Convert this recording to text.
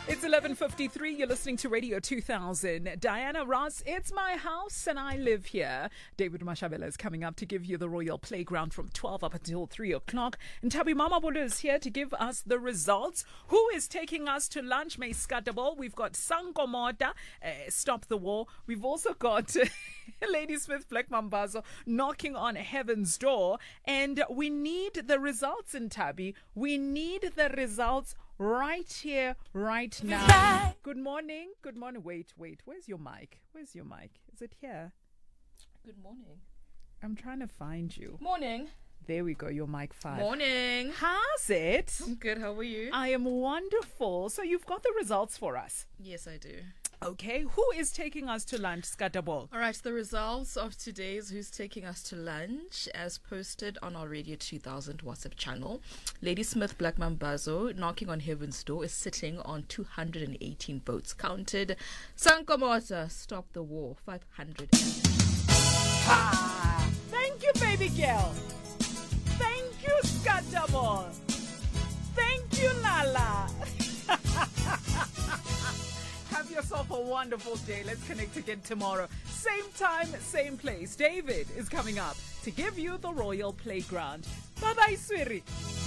It's 11:53. You're listening to Radio 2000. Diana Ross, it's my house and I live here. David Mashabela is coming up to give you the Royal Playground from 12 up until 3 o'clock. And Tabi Mamabolo is here to give us the results. Who is taking us to lunch? May Skatable. We've got Sankomota, Stop the War. We've also got Ladysmith Black Mambazo knocking on heaven's door. And we need the results in Tabi. We need the results right here, right now. Good morning. Good morning. Wait. Where's your mic? Is it here? Good morning. I'm trying to find you. Morning. There we go. Your mic 5. Morning. How's it? I'm good. How are you? I am wonderful. So you've got the results for us. Yes, I do. Okay. Who is taking us to lunch, Skatable? All right. The results of today's Who's Taking Us to Lunch, as posted on our Radio 2000 WhatsApp channel. Ladysmith Black Mambazo, knocking on heaven's door, is sitting on 218 votes counted. Sankomota, Stop the War, 500. Ah, thank you, baby girl. Thank you, Skatable. Thank you, Lala. Have yourself a wonderful day. Let's connect again tomorrow. Same time, same place. David is coming up to give you the Royal Playground. Bye-bye, sweetie.